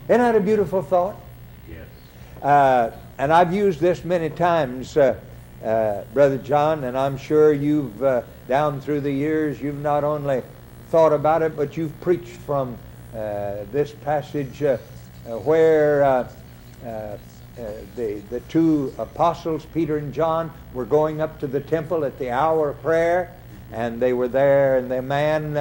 Isn't that a beautiful thought? Yes. And I've used this many times, Brother John, and I'm sure you've, down through the years, you've not only thought about it, but you've preached from this passage where the two apostles, Peter and John, were going up to the temple at the hour of prayer, and they were there, and the man